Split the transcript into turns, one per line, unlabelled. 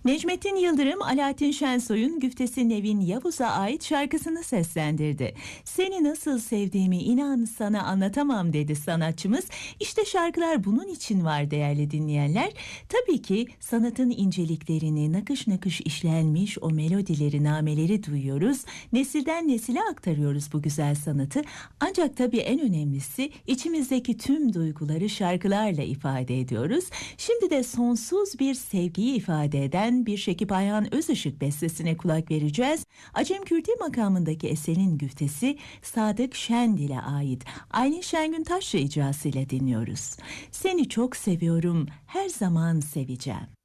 Necmettin Yıldırım, Alaaddin Şensoy'un güftesi Nevin Yavuz'a ait şarkısını seslendirdi. Seni nasıl sevdiğimi inan sana anlatamam dedi sanatçımız. İşte şarkılar bunun için var değerli dinleyenler. Tabii ki sanatın inceliklerini, nakış nakış işlenmiş o melodileri, nameleri duyuyoruz. Nesilden nesile aktarıyoruz bu güzel sanatı. Ancak tabii en önemlisi içimizdeki tüm duyguları şarkılarla ifade ediyoruz. Şimdi de sonsuz bir sevgiyi ifade eden bir Şekip Ayhan Özışık bestesine kulak vereceğiz. Acem Kürdi makamındaki eserin güftesi Sadık Şendil'e ait. Aylin Şengün Taşçı icrasıyla dinliyoruz. Seni çok seviyorum, her zaman seveceğim.